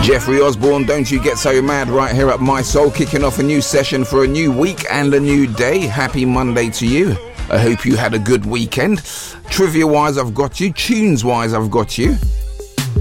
Jeffrey Osborne, Don't You Get So Mad, right here at My Soul, kicking off a new session for a new week and a new day. Happy Monday to you. I hope you had a good weekend. Trivia-wise, I've got you. Tunes-wise, I've got you.